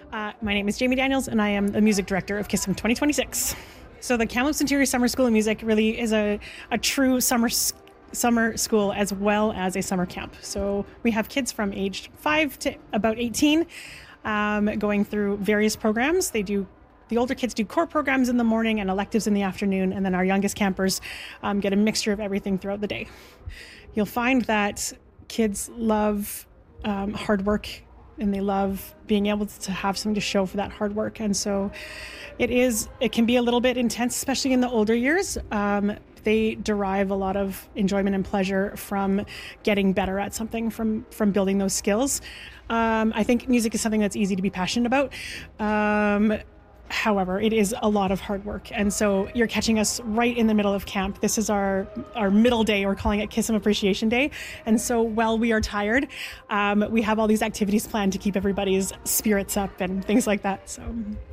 My name is Jamie Daniels, and I am the music director of Kissim 2026. So the Kamloops Interior Summer School of Music really is a true summer school as well as a summer camp. So we have kids from age 5 to about 18 going through various programs. The older kids do core programs in the morning and electives in the afternoon, and then our youngest campers get a mixture of everything throughout the day. You'll find that kids love hard work, and they love being able to have something to show for that hard work. And so it can be a little bit intense, especially in the older years. They derive a lot of enjoyment and pleasure from getting better at something, from building those skills. I think music is something that's easy to be passionate about. However, it is a lot of hard work. And so you're catching us right in the middle of camp. This is our middle day. We're calling it Kissim Appreciation Day. And so while we are tired, we have all these activities planned to keep everybody's spirits up and things like that. So